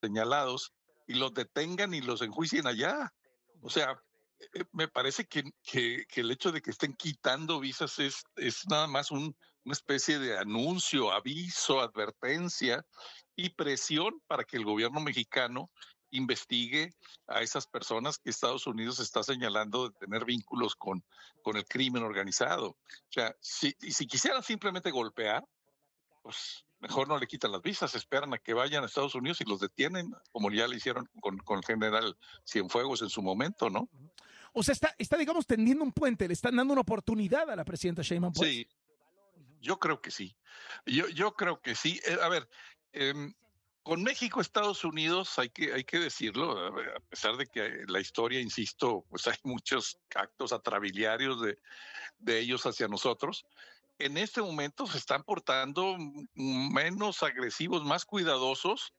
señalados y los detengan y los enjuicien allá. O sea, me parece que el hecho de que estén quitando visas es nada más una especie de anuncio, aviso, advertencia y presión para que el gobierno mexicano investigue a esas personas que Estados Unidos está señalando de tener vínculos con el crimen organizado. O sea, si quisieran simplemente golpear, pues mejor no le quitan las visas, esperan a que vayan a Estados Unidos y los detienen, como ya le hicieron con el general Cienfuegos en su momento, ¿no? O sea, está, digamos, tendiendo un puente, le están dando una oportunidad a la presidenta Sheinbaum, pues. Sí, yo creo que sí. Yo creo que sí. A ver, eh, con México, Estados Unidos, hay que decirlo, a pesar de que la historia, insisto, pues hay muchos actos atrabiliarios de ellos hacia nosotros. En este momento se están portando menos agresivos, más cuidadosos.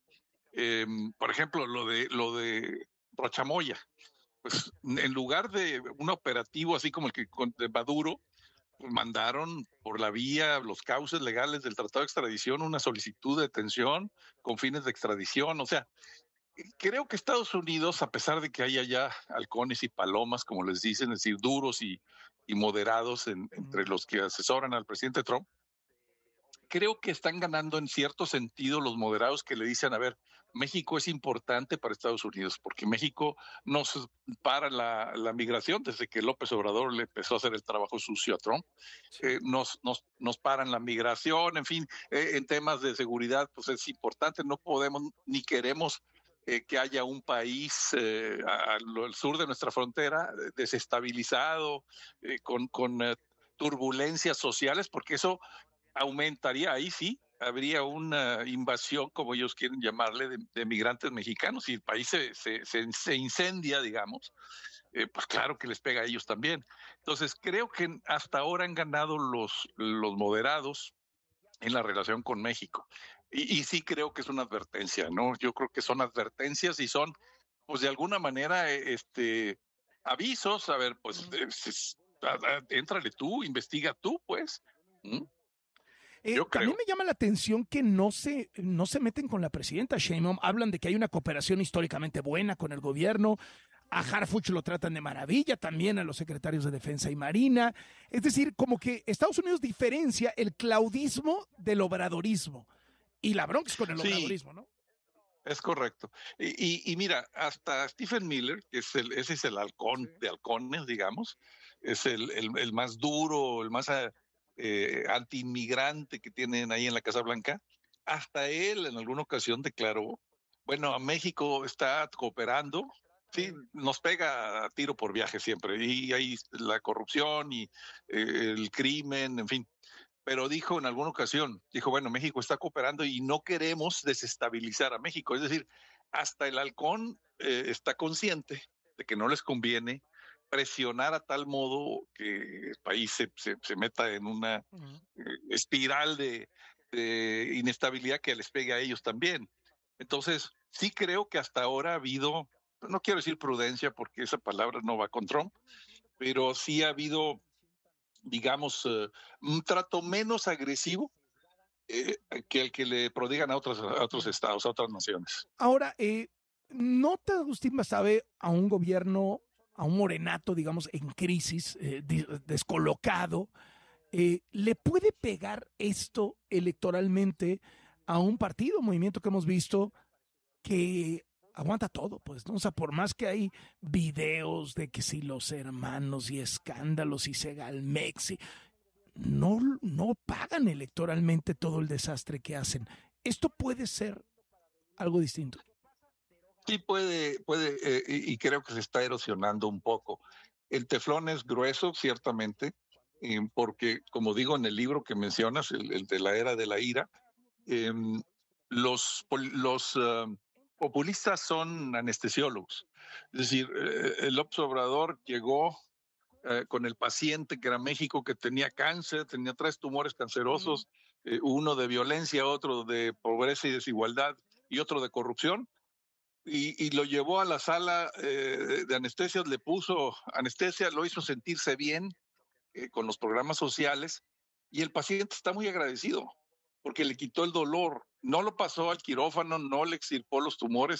Por ejemplo, lo de Rochamoya, pues en lugar de un operativo así como el que de Maduro, pues, mandaron por la vía, los cauces legales del Tratado de Extradición, una solicitud de detención con fines de extradición. O sea, creo que Estados Unidos, a pesar de que hay allá halcones y palomas, como les dicen, es decir, duros y moderados entre los que asesoran al presidente Trump, creo que están ganando en cierto sentido los moderados que le dicen, a ver, México es importante para Estados Unidos, porque México nos para la migración desde que López Obrador le empezó a hacer el trabajo sucio a Trump. Sí. Nos paran la migración, en fin, en temas de seguridad, pues es importante, no podemos ni queremos que haya un país al sur de nuestra frontera desestabilizado, con turbulencias sociales, porque eso aumentaría, ahí sí, habría una invasión, como ellos quieren llamarle, de migrantes mexicanos, y el país se incendia, digamos, pues claro que les pega a ellos también. Entonces, creo que hasta ahora han ganado los moderados en la relación con México. Y sí creo que es una advertencia, ¿no? Yo creo que son advertencias y son, pues de alguna manera, avisos, a ver, pues, éntrale tú, investiga tú, pues. ¿Mm? Yo También creo. me llama la atención que no se meten con la presidenta Sheinbaum. Hablan de que hay una cooperación históricamente buena con el gobierno. A Harfuch lo tratan de maravilla, también a los secretarios de Defensa y Marina. Es decir, como que Estados Unidos diferencia el claudismo del obradorismo. Y la bronca es con el Sí, obradorismo, ¿no? es correcto. Y mira, hasta Stephen Miller, que ese es el Sí. halcón de halcones, digamos, es el más duro, el más anti-inmigrante que tienen ahí en la Casa Blanca, hasta él en alguna ocasión declaró, bueno, a México está cooperando, sí, nos pega a tiro por viaje siempre, y ahí la corrupción y el crimen, en fin, pero dijo en alguna ocasión, dijo, bueno, México está cooperando y no queremos desestabilizar a México. Es decir, hasta el halcón está consciente de que no les conviene presionar a tal modo que el país se meta en una espiral de inestabilidad que les pegue a ellos también. Entonces, sí creo que hasta ahora ha habido, no quiero decir prudencia porque esa palabra no va con Trump, pero sí ha habido, digamos, un trato menos agresivo que el que le prodigan a otros estados, a otras naciones. Ahora, ¿nota Agustín Basabe a un gobierno, a un morenato, digamos, en crisis, descolocado? ¿Le puede pegar esto electoralmente a un partido, movimiento que hemos visto que aguanta todo, pues, ¿no? O sea, por más que hay videos de que si los hermanos y escándalos y Segalmex, no pagan electoralmente todo el desastre que hacen. Esto puede ser algo distinto. Sí puede, y creo que se está erosionando un poco. El teflón es grueso, ciertamente, porque, como digo en el libro que mencionas, el de la era de la ira, eh, los populistas son anestesiólogos. Es decir, el observador llegó con el paciente que era México, que tenía cáncer, tenía 3 tumores cancerosos, uno de violencia, otro de pobreza y desigualdad y otro de corrupción, y lo llevó a la sala de anestesias, le puso anestesia, lo hizo sentirse bien con los programas sociales, y el paciente está muy agradecido porque le quitó el dolor, no lo pasó al quirófano, no le extirpó los tumores,